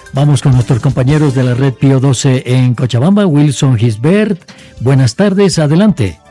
Vamos con nuestros compañeros de la red Pío 12 en Cochabamba, Wilson Gisbert. Buenas tardes, adelante.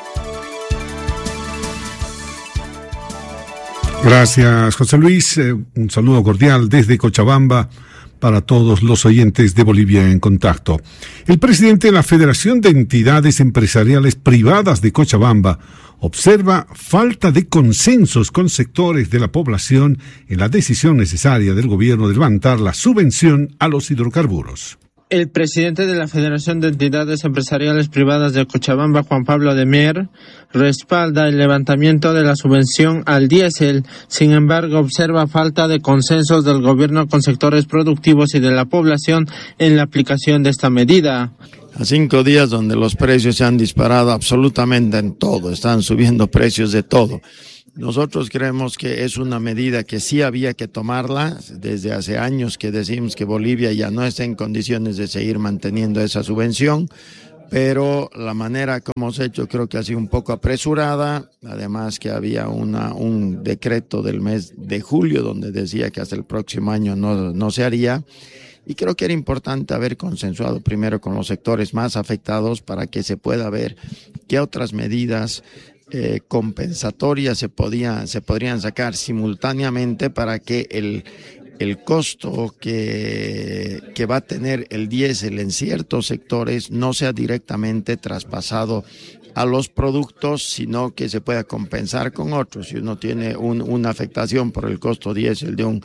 Gracias, José Luis. Un saludo cordial desde Cochabamba para todos los oyentes de Bolivia en Contacto. El presidente de la Federación de Entidades Empresariales Privadas de Cochabamba observa falta de consensos con sectores de la población en la decisión necesaria del gobierno de levantar la subvención a los hidrocarburos. El presidente de la Federación de Entidades Empresariales Privadas de Cochabamba, Juan Pablo de Mier, respalda el levantamiento de la subvención al diésel. Sin embargo, observa falta de consensos del gobierno con sectores productivos y de la población en la aplicación de esta medida. A 5 días donde los precios se han disparado absolutamente en todo, están subiendo precios de todo. Nosotros creemos que es una medida que sí había que tomarla. Desde hace años que decimos que Bolivia ya no está en condiciones de seguir manteniendo esa subvención, pero la manera como se ha hecho creo que ha sido un poco apresurada. Además que había un decreto del mes de julio donde decía que hasta el próximo año no se haría. Y creo que era importante haber consensuado primero con los sectores más afectados para que se pueda ver qué otras medidas compensatorias se podrían sacar simultáneamente para que el costo que va a tener el diésel en ciertos sectores no sea directamente traspasado a los productos, sino que se pueda compensar con otros. Si uno tiene una afectación por el costo diésel de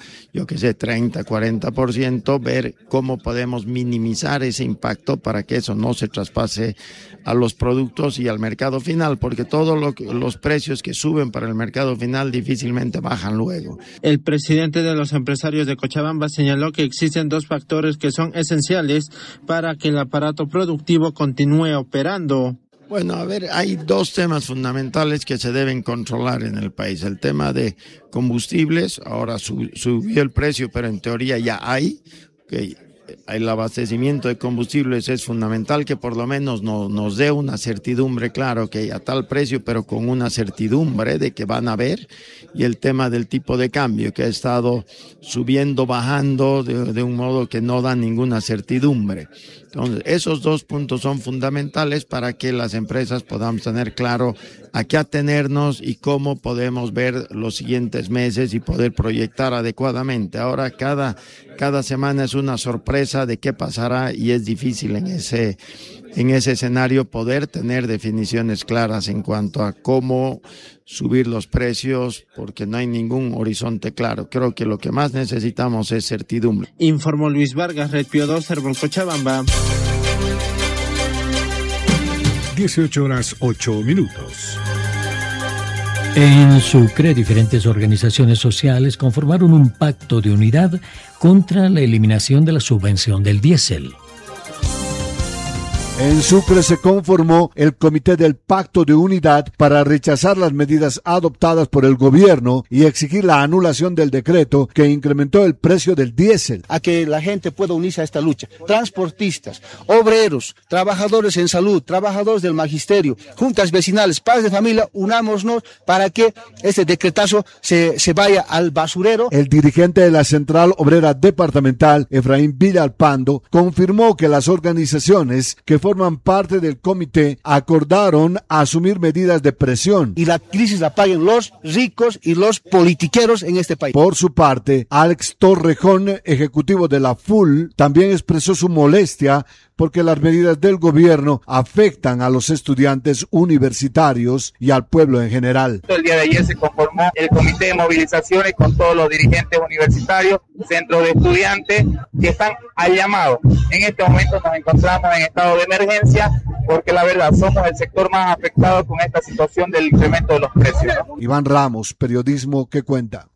30, 40%, ver cómo podemos minimizar ese impacto para que eso no se traspase a los productos y al mercado final, porque todos los precios que suben para el mercado final difícilmente bajan luego. El presidente de los empresarios de Cochabamba señaló que existen 2 factores que son esenciales para que el aparato productivo continúe operando. Bueno, a ver, hay 2 temas fundamentales que se deben controlar en el país. El tema de combustibles, ahora subió el precio, pero en teoría ya hay. El abastecimiento de combustibles es fundamental, que por lo menos nos dé una certidumbre, claro, que a tal precio, pero con una certidumbre de que van a haber. Y el tema del tipo de cambio, que ha estado subiendo, bajando de un modo que no da ninguna certidumbre. Entonces, esos 2 puntos son fundamentales para que las empresas podamos tener claro a qué atenernos y cómo podemos ver los siguientes meses y poder proyectar adecuadamente. Ahora cada semana es una sorpresa de qué pasará y es difícil en ese escenario poder tener definiciones claras en cuanto a cómo subir los precios, porque no hay ningún horizonte claro. Creo que lo que más necesitamos es certidumbre. Informó Luis Vargas, Red Pío 12, Cochabamba. 18:08. En Sucre, diferentes organizaciones sociales conformaron un pacto de unidad contra la eliminación de la subvención del diésel. En Sucre se conformó el Comité del Pacto de Unidad para rechazar las medidas adoptadas por el gobierno y exigir la anulación del decreto que incrementó el precio del diésel. A que la gente pueda unirse a esta lucha. Transportistas, obreros, trabajadores en salud, trabajadores del magisterio, juntas vecinales, padres de familia, unámonos para que este decretazo se vaya al basurero. El dirigente de la Central Obrera Departamental, Efraín Villalpando, confirmó que las organizaciones que forman parte del comité acordaron asumir medidas de presión. Y la crisis la paguen los ricos y los politiqueros en este país. Por su parte, Alex Torrejón, ejecutivo de la FUL, también expresó su molestia porque las medidas del gobierno afectan a los estudiantes universitarios y al pueblo en general. El día de ayer se conformó el comité de movilizaciones con todos los dirigentes universitarios, centros de estudiantes que están al llamado. En este momento nos encontramos en estado de emergencia porque la verdad somos el sector más afectado con esta situación del incremento de los precios, ¿no? Iván Ramos, Periodismo que Cuenta.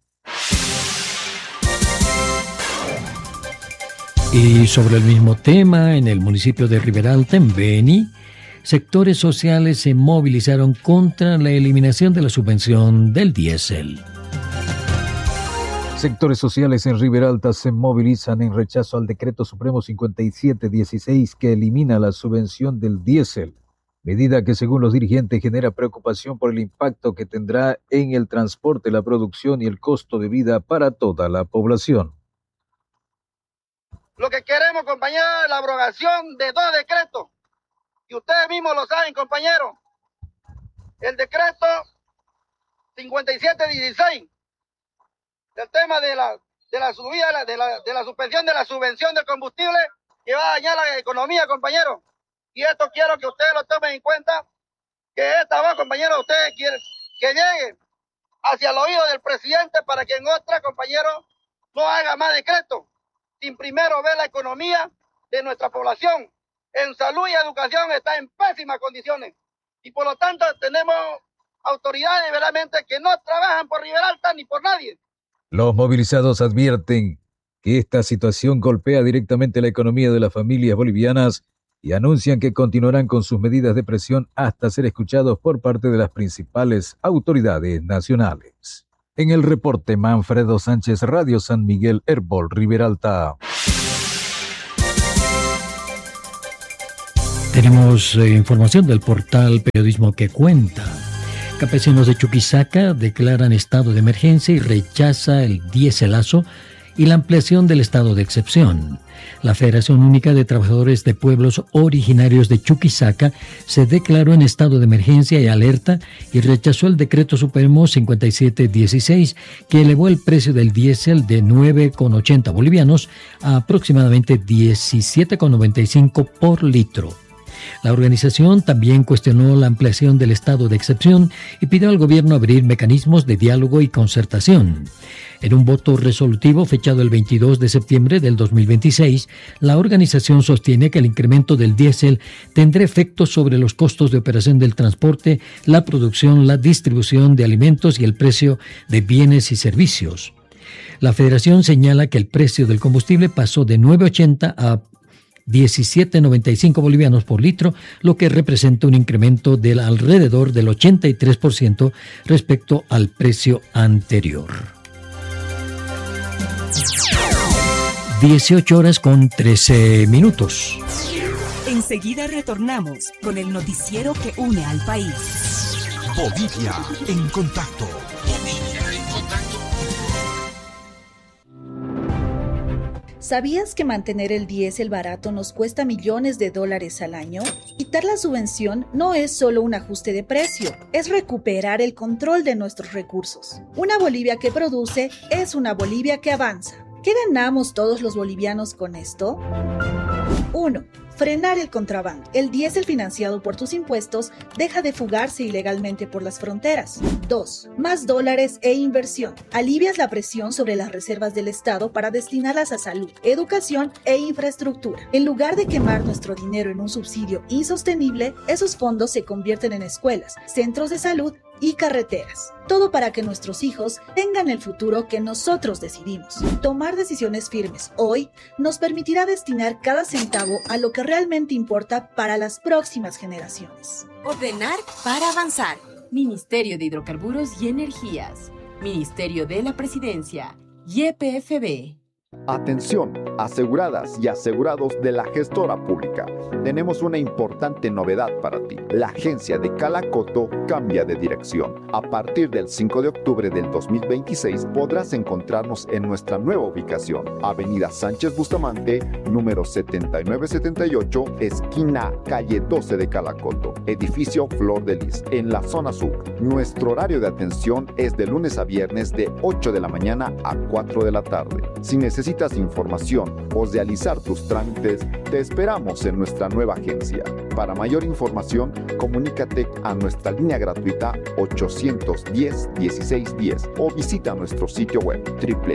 Y sobre el mismo tema, en el municipio de Riberalta, en Beni, sectores sociales se movilizaron contra la eliminación de la subvención del diésel. Sectores sociales en Riberalta se movilizan en rechazo al Decreto Supremo 5716 que elimina la subvención del diésel, medida que según los dirigentes genera preocupación por el impacto que tendrá en el transporte, la producción y el costo de vida para toda la población. Lo que queremos, compañeros, es la abrogación de 2 decretos. Y ustedes mismos lo saben, compañeros. El decreto 5716, el tema de la subida, de la suspensión de la subvención del combustible, que va a dañar la economía, compañeros. Y esto quiero que ustedes lo tomen en cuenta, que esta va, compañeros, ustedes quieren que llegue hacia el oído del presidente para que en otra, compañeros, no haga más decretos, sin primero ver la economía de nuestra población. En salud y educación está en pésimas condiciones. Y por lo tanto tenemos autoridades verdaderamente que no trabajan por Riberalta ni por nadie. Los movilizados advierten que esta situación golpea directamente la economía de las familias bolivianas y anuncian que continuarán con sus medidas de presión hasta ser escuchados por parte de las principales autoridades nacionales. En el reporte, Manfredo Sánchez, Radio San Miguel, Herbol, Riberalta. Tenemos información del portal Periodismo que Cuenta. Campesinos de Chuquisaca declaran estado de emergencia y rechaza el diéselazo y la ampliación del estado de excepción. La Federación Única de Trabajadores de Pueblos Originarios de Chuquisaca se declaró en estado de emergencia y alerta y rechazó el decreto supremo 5716 que elevó el precio del diésel de 9,80 bolivianos a aproximadamente 17,95 por litro. La organización también cuestionó la ampliación del estado de excepción y pidió al gobierno abrir mecanismos de diálogo y concertación. En un voto resolutivo fechado el 22 de septiembre del 2026, la organización sostiene que el incremento del diésel tendrá efectos sobre los costos de operación del transporte, la producción, la distribución de alimentos y el precio de bienes y servicios. La federación señala que el precio del combustible pasó de 9,80 a 17,95 bolivianos por litro, lo que representa un incremento del alrededor del 83% respecto al precio anterior. 18:13. Enseguida retornamos con el noticiero que une al país. Bolivia en contacto. ¿Sabías que mantener el diésel barato nos cuesta millones de dólares al año? Quitar la subvención no es solo un ajuste de precio, es recuperar el control de nuestros recursos. Una Bolivia que produce es una Bolivia que avanza. ¿Qué ganamos todos los bolivianos con esto? 1. Frenar el contrabando. El diésel financiado por tus impuestos deja de fugarse ilegalmente por las fronteras. 2. Más dólares e inversión. Alivias la presión sobre las reservas del Estado para destinarlas a salud, educación e infraestructura. En lugar de quemar nuestro dinero en un subsidio insostenible, esos fondos se convierten en escuelas, centros de salud y carreteras. Todo para que nuestros hijos tengan el futuro que nosotros decidimos. Tomar decisiones firmes hoy nos permitirá destinar cada centavo a lo que realmente importa para las próximas generaciones. Ordenar para avanzar. Ministerio de Hidrocarburos y Energías. Ministerio de la Presidencia. YPFB. Atención, aseguradas y asegurados de la gestora pública. Tenemos una importante novedad para ti. La agencia de Calacoto cambia de dirección. A partir del 5 de octubre del 2026 podrás encontrarnos en nuestra nueva ubicación. Avenida Sánchez Bustamante, número 7978, esquina calle 12 de Calacoto. Edificio Flor de Lis, en la zona sur. Nuestro horario de atención es de lunes a viernes de 8 de la mañana a 4 de la tarde. Si necesitas información o realizar tus trámites, te esperamos en nuestra nueva agencia. Para mayor información, comunícate a nuestra línea gratuita 810-1610 o visita nuestro sitio web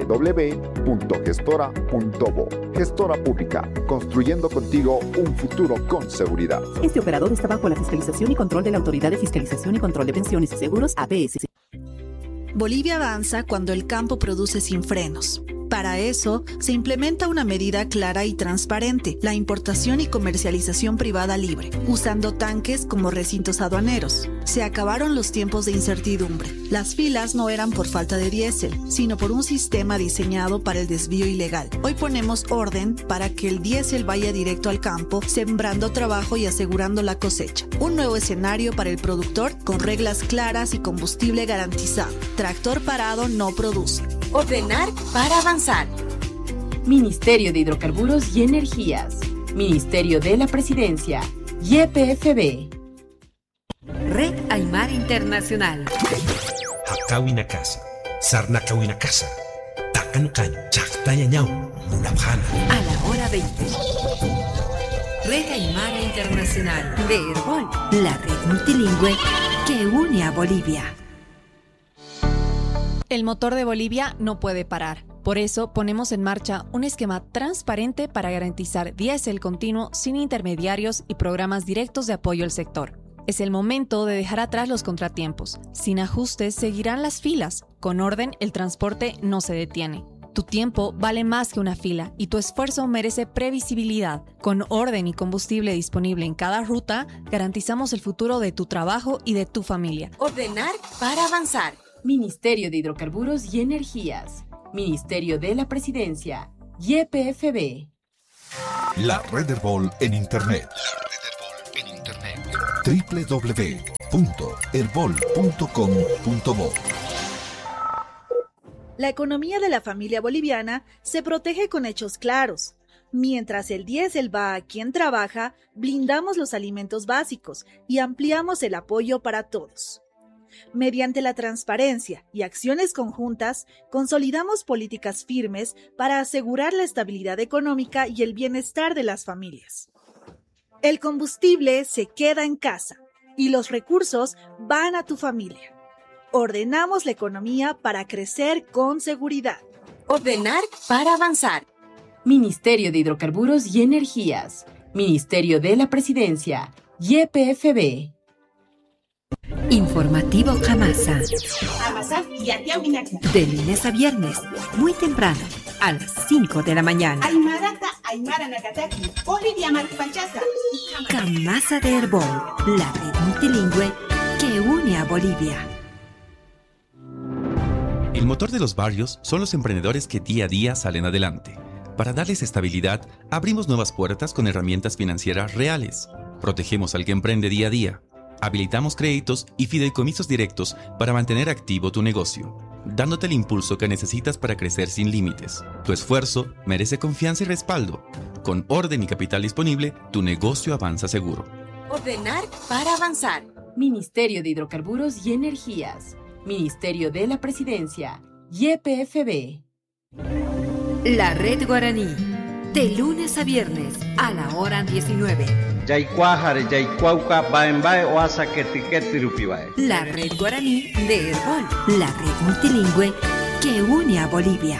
www.gestora.bo. Gestora Pública, construyendo contigo un futuro con seguridad. Este operador está bajo la fiscalización y control de la Autoridad de Fiscalización y Control de Pensiones y Seguros, APS. Bolivia avanza cuando el campo produce sin frenos. Para eso, se implementa una medida clara y transparente, la importación y comercialización privada libre, usando tanques como recintos aduaneros. Se acabaron los tiempos de incertidumbre. Las filas no eran por falta de diésel, sino por un sistema diseñado para el desvío ilegal. Hoy ponemos orden para que el diésel vaya directo al campo, sembrando trabajo y asegurando la cosecha. Un nuevo escenario para el productor con reglas claras y combustible garantizado. Tractor parado no produce. Ordenar para avanzar. Ministerio de Hidrocarburos y Energías, Ministerio de la Presidencia, YPFB. Red Aymara Internacional. Hakawina Casa, Sarnakawina Casa, Takanukan, Chaktayañao, Munabjana. A la hora 20. Red Aymara Internacional de Herbol, la red multilingüe que une a Bolivia. El motor de Bolivia no puede parar. Por eso ponemos en marcha un esquema transparente para garantizar diésel continuo sin intermediarios y programas directos de apoyo al sector. Es el momento de dejar atrás los contratiempos. Sin ajustes seguirán las filas. Con orden, el transporte no se detiene. Tu tiempo vale más que una fila y tu esfuerzo merece previsibilidad. Con orden y combustible disponible en cada ruta, garantizamos el futuro de tu trabajo y de tu familia. Ordenar para avanzar. Ministerio de Hidrocarburos y Energías. Ministerio de la Presidencia. YPFB. La Red Herbol en Internet. www.herbol.com.bo. La economía de la familia boliviana se protege con hechos claros. Mientras el diésel va a quien trabaja, blindamos los alimentos básicos y ampliamos el apoyo para todos. Mediante la transparencia y acciones conjuntas, consolidamos políticas firmes para asegurar la estabilidad económica y el bienestar de las familias. El combustible se queda en casa y los recursos van a tu familia. Ordenamos la economía para crecer con seguridad. Ordenar para avanzar. Ministerio de Hidrocarburos y Energías. Ministerio de la Presidencia. YPFB. Informativo Jamasa. De lunes a viernes, muy temprano, a las 5 de la mañana. Jamasa de Herbol, la red multilingüe que une a Bolivia. El motor de los barrios son los emprendedores que día a día salen adelante. Para darles estabilidad, abrimos nuevas puertas con herramientas financieras reales. Protegemos al que emprende día a día. Habilitamos créditos y fideicomisos directos para mantener activo tu negocio, dándote el impulso que necesitas para crecer sin límites. Tu esfuerzo merece confianza y respaldo. Con orden y capital disponible, tu negocio avanza seguro. Ordenar para avanzar. Ministerio de Hidrocarburos y Energías. Ministerio de la Presidencia. YPFB. La Red Guaraní. De lunes a viernes a la hora 19. La Red Guaraní de Herbol, la red multilingüe que une a Bolivia.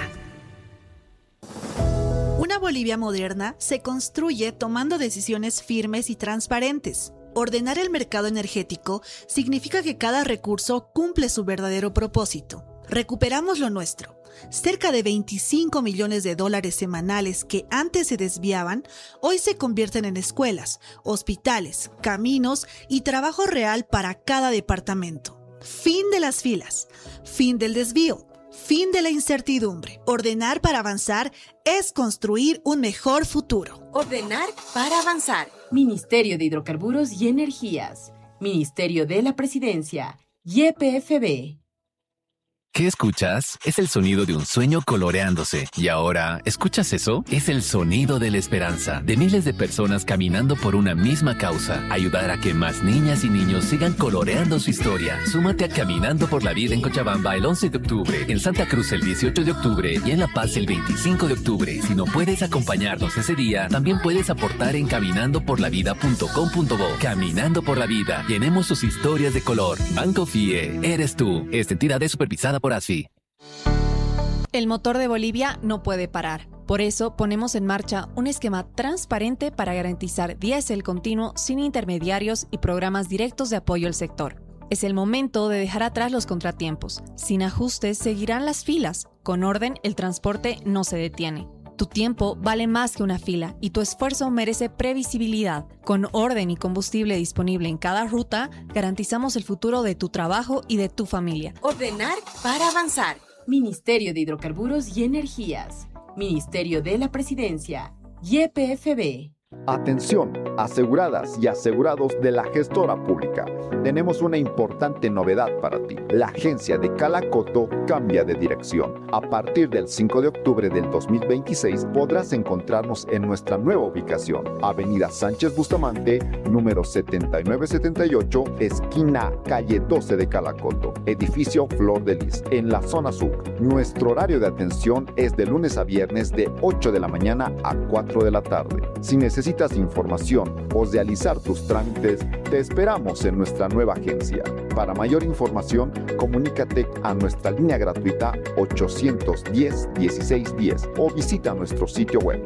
Una Bolivia moderna se construye tomando decisiones firmes y transparentes. Ordenar el mercado energético significa que cada recurso cumple su verdadero propósito. Recuperamos lo nuestro. Cerca de 25 millones de dólares semanales que antes se desviaban, hoy se convierten en escuelas, hospitales, caminos y trabajo real para cada departamento. Fin de las filas, fin del desvío, fin de la incertidumbre. Ordenar para avanzar es construir un mejor futuro. Ordenar para avanzar. Ministerio de Hidrocarburos y Energías. Ministerio de la Presidencia. YPFB. ¿Qué escuchas? Es el sonido de un sueño coloreándose. Y ahora, ¿escuchas eso? Es el sonido de la esperanza, de miles de personas caminando por una misma causa. Ayudar a que más niñas y niños sigan coloreando su historia. Súmate a Caminando por la Vida en Cochabamba el 11 de octubre, en Santa Cruz el 18 de octubre y en La Paz el 25 de octubre. Si no puedes acompañarnos ese día, también puedes aportar en caminandoporlavida.com.bo. Caminando por la Vida. Llenemos sus historias de color. Banco FIE. Eres tú. Esta entidad es supervisada por ASFI. El motor de Bolivia no puede parar. Por eso ponemos en marcha un esquema transparente para garantizar diésel continuo sin intermediarios y programas directos de apoyo al sector. Es el momento de dejar atrás los contratiempos. Sin ajustes seguirán las filas. Con orden, el transporte no se detiene. Tu tiempo vale más que una fila y tu esfuerzo merece previsibilidad. Con orden y combustible disponible en cada ruta, garantizamos el futuro de tu trabajo y de tu familia. Ordenar para avanzar. Ministerio de Hidrocarburos y Energías. Ministerio de la Presidencia. YPFB. Atención, aseguradas y asegurados de la gestora pública. Tenemos una importante novedad para ti. La agencia de Calacoto cambia de dirección. A partir del 5 de octubre del 2026 podrás encontrarnos en nuestra nueva ubicación. Avenida Sánchez Bustamante, número 7978, esquina calle 12 de Calacoto. Edificio Flor de Lis, en la zona sur. Nuestro horario de atención es de lunes a viernes de 8 de la mañana a 4 de la tarde. Si necesitas información o realizar tus trámites, te esperamos en nuestra nueva agencia. Para mayor información, comunícate a nuestra línea gratuita 810-1610 o visita nuestro sitio web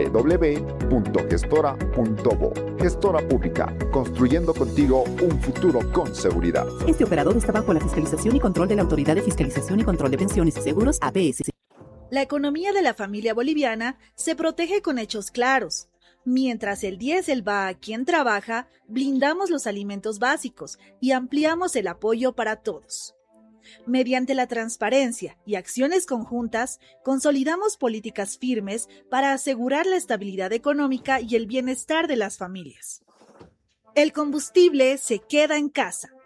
www.gestora.bo. Gestora Pública, construyendo contigo un futuro con seguridad. Este operador está bajo la fiscalización y control de la Autoridad de Fiscalización y Control de Pensiones y Seguros, APS. La economía de la familia boliviana se protege con hechos claros. Mientras el diésel va a quien trabaja, blindamos los alimentos básicos y ampliamos el apoyo para todos. Mediante la transparencia y acciones conjuntas, consolidamos políticas firmes para asegurar la estabilidad económica y el bienestar de las familias. El combustible se queda en casa.